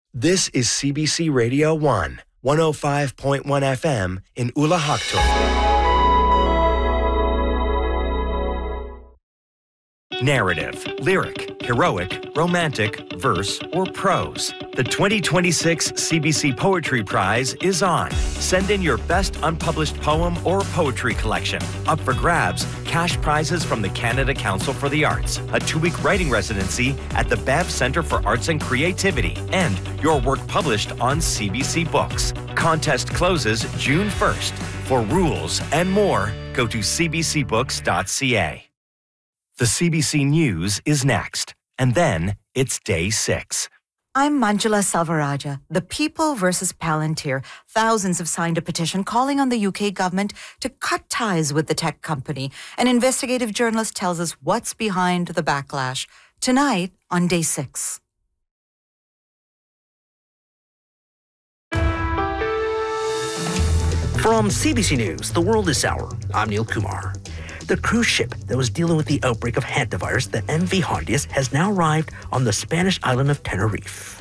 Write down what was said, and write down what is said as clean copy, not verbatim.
This is CBC Radio 1, 105.1 FM in Ulahakto. Narrative, lyric, heroic, romantic, verse, or prose. The 2026 CBC Poetry Prize is on. Send in your best unpublished poem or poetry collection. Up for grabs, cash prizes from the Canada Council for the Arts, a 2-week writing residency at the Bev Centre for Arts and Creativity, and your work published on CBC Books. Contest closes June 1st. For rules and more, go to cbcbooks.ca. The CBC News is next, and then it's Day 6. I'm Manjula Salvaraja. The People versus Palantir. Thousands have signed a petition calling on the UK government to cut ties with the tech company. An investigative journalist tells us what's behind the backlash. Tonight on Day 6. From CBC News, The World This Hour, I'm Neil Kumar. The cruise ship that was dealing with the outbreak of hantavirus, the MV Hondius, has now arrived on the Spanish island of Tenerife.